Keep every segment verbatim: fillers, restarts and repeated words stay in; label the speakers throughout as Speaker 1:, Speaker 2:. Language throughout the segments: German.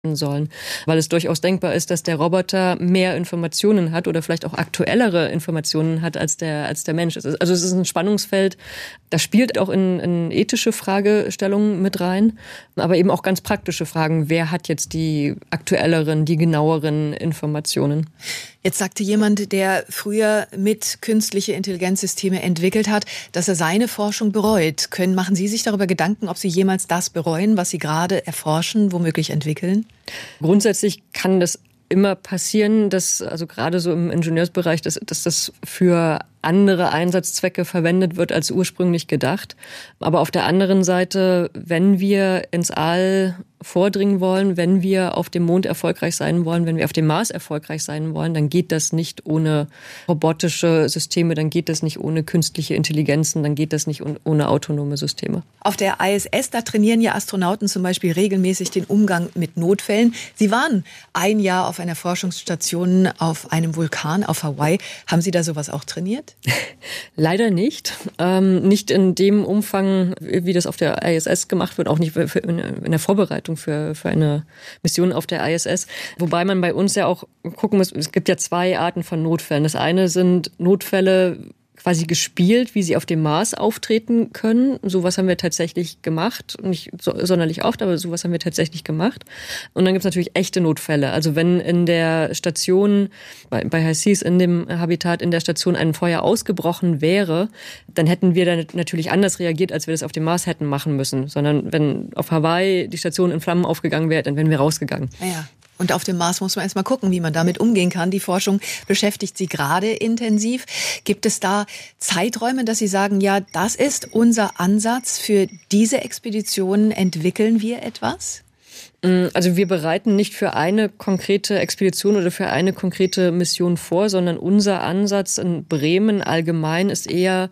Speaker 1: sollen, weil es durchaus denkbar ist, dass der Roboter mehr Informationen hat oder vielleicht auch aktuellere Informationen hat als der als der Mensch. Also es ist ein Spannungsfeld, das spielt auch in, in ethische Fragestellungen mit rein, aber eben auch ganz praktische Fragen. Wer hat jetzt die aktuelleren, die genaueren Informationen?
Speaker 2: Jetzt sagte jemand, der früher mit künstliche Intelligenzsysteme entwickelt hat, dass er seine Forschung bereut. Können, machen Sie sich darüber Gedanken, ob Sie jemals das bereuen, was Sie gerade erforschen, womöglich entwickeln?
Speaker 1: Grundsätzlich kann das immer passieren, dass also gerade so im Ingenieursbereich, dass, dass das für andere Einsatzzwecke verwendet wird als ursprünglich gedacht. Aber auf der anderen Seite, wenn wir ins All vordringen wollen, wenn wir auf dem Mond erfolgreich sein wollen, wenn wir auf dem Mars erfolgreich sein wollen, dann geht das nicht ohne robotische Systeme, dann geht das nicht ohne künstliche Intelligenzen, dann geht das nicht ohne autonome Systeme.
Speaker 2: Auf der I S S, da trainieren ja Astronauten zum Beispiel regelmäßig den Umgang mit Notfällen. Sie waren ein Jahr auf einer Forschungsstation auf einem Vulkan auf Hawaii. Haben Sie da sowas auch trainiert?
Speaker 1: Leider nicht. Ähm, nicht in dem Umfang, wie das auf der I S S gemacht wird, auch nicht in der Vorbereitung für, für eine Mission auf der I S S. Wobei man bei uns ja auch gucken muss, es gibt ja zwei Arten von Notfällen. Das eine sind Notfälle, quasi gespielt, wie sie auf dem Mars auftreten können. Sowas haben wir tatsächlich gemacht. Nicht so, sonderlich oft, aber sowas haben wir tatsächlich gemacht. Und dann gibt es natürlich echte Notfälle. Also wenn in der Station, bei, bei HI-SEAS, in dem Habitat in der Station ein Feuer ausgebrochen wäre, dann hätten wir dann natürlich anders reagiert, als wir das auf dem Mars hätten machen müssen. Sondern wenn auf Hawaii die Station in Flammen aufgegangen wäre, dann wären wir rausgegangen.
Speaker 2: Ja. Und auf dem Mars muss man erst mal gucken, wie man damit umgehen kann. Die Forschung beschäftigt Sie gerade intensiv. Gibt es da Zeiträume, dass Sie sagen, ja, das ist unser Ansatz für diese Expedition, entwickeln wir etwas?
Speaker 1: Also wir bereiten nicht für eine konkrete Expedition oder für eine konkrete Mission vor, sondern unser Ansatz in Bremen allgemein ist eher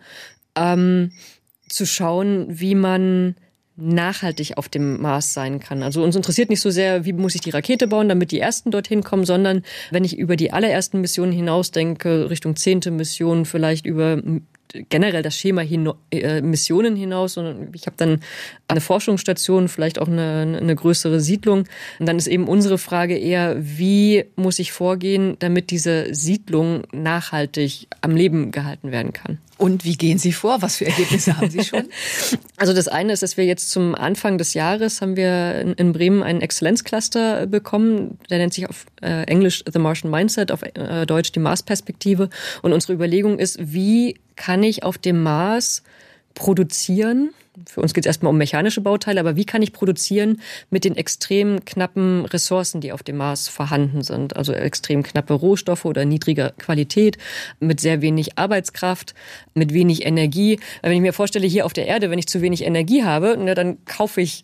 Speaker 1: ähm, zu schauen, wie man nachhaltig auf dem Mars sein kann. Also uns interessiert nicht so sehr, wie muss ich die Rakete bauen, damit die Ersten dorthin kommen, sondern wenn ich über die allerersten Missionen hinausdenke, Richtung zehnte Mission, vielleicht über generell das Schema hino- äh, Missionen hinaus, sondern ich habe dann eine Forschungsstation, vielleicht auch eine, eine größere Siedlung. Und dann ist eben unsere Frage eher, wie muss ich vorgehen, damit diese Siedlung nachhaltig am Leben gehalten werden kann.
Speaker 2: Und wie gehen Sie vor? Was für Ergebnisse haben Sie schon?
Speaker 1: Also das eine ist, dass wir jetzt zum Anfang des Jahres haben wir in, in Bremen einen Exzellenzcluster bekommen. Der nennt sich auf äh, Englisch The Martian Mindset, auf äh, Deutsch die Mars-Perspektive. Und unsere Überlegung ist, wie kann ich auf dem Mars produzieren? Für uns geht es erstmal um mechanische Bauteile, aber wie kann ich produzieren mit den extrem knappen Ressourcen, die auf dem Mars vorhanden sind? Also extrem knappe Rohstoffe oder niedriger Qualität, mit sehr wenig Arbeitskraft, mit wenig Energie. Wenn ich mir vorstelle, hier auf der Erde, wenn ich zu wenig Energie habe, na, dann kaufe ich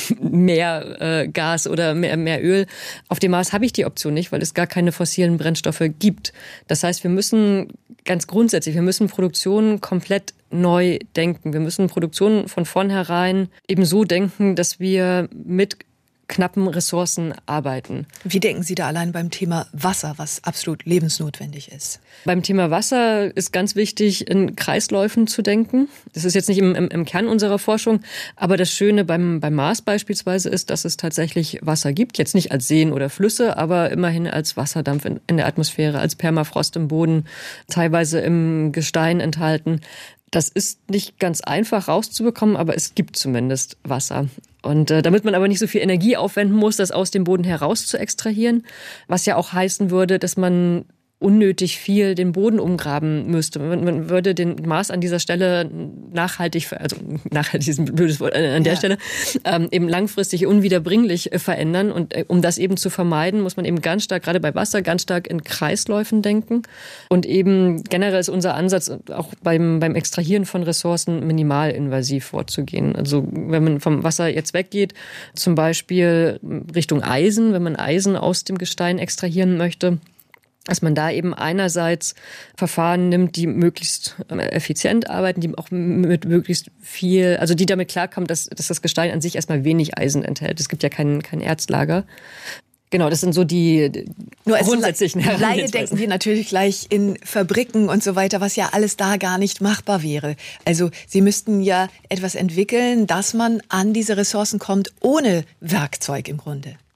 Speaker 1: mehr äh, Gas oder mehr, mehr Öl. Auf dem Mars habe ich die Option nicht, weil es gar keine fossilen Brennstoffe gibt. Das heißt, wir müssen ganz grundsätzlich, wir müssen Produktion komplett neu denken. Wir müssen Produktion von vornherein eben so denken, dass wir mit knappen Ressourcen arbeiten.
Speaker 2: Wie denken Sie da allein beim Thema Wasser, was absolut lebensnotwendig ist?
Speaker 1: Beim Thema Wasser ist ganz wichtig, in Kreisläufen zu denken. Das ist jetzt nicht im, im, im Kern unserer Forschung, aber das Schöne beim, beim Mars beispielsweise ist, dass es tatsächlich Wasser gibt. Jetzt nicht als Seen oder Flüsse, aber immerhin als Wasserdampf in, in der Atmosphäre, als Permafrost im Boden, teilweise im Gestein enthalten. Das ist nicht ganz einfach rauszubekommen, aber es gibt zumindest Wasser. Und äh, damit man aber nicht so viel Energie aufwenden muss, das aus dem Boden heraus zu extrahieren, was ja auch heißen würde, dass man unnötig viel den Boden umgraben müsste. Man, man würde den Mars an dieser Stelle nachhaltig, also nachhaltig ist ein blödes Wort an der ja. Stelle, ähm, eben langfristig unwiederbringlich äh, verändern. Und äh, um das eben zu vermeiden, muss man eben ganz stark, gerade bei Wasser, ganz stark in Kreisläufen denken. Und eben generell ist unser Ansatz, auch beim, beim Extrahieren von Ressourcen minimalinvasiv vorzugehen. Also wenn man vom Wasser jetzt weggeht, zum Beispiel Richtung Eisen, wenn man Eisen aus dem Gestein extrahieren möchte, dass man da eben einerseits Verfahren nimmt, die möglichst effizient arbeiten, die auch mit möglichst viel, also die damit klarkommen, dass, dass das Gestein an sich erstmal wenig Eisen enthält. Es gibt ja kein, kein Erzlager. Genau, das sind so die
Speaker 2: Nur
Speaker 1: grundsätzlichen
Speaker 2: Herangehensweisen. Laie denken wir natürlich gleich in Fabriken und so weiter, was ja alles da gar nicht machbar wäre. Also Sie müssten ja etwas entwickeln, dass man an diese Ressourcen kommt, ohne Werkzeug im Grunde.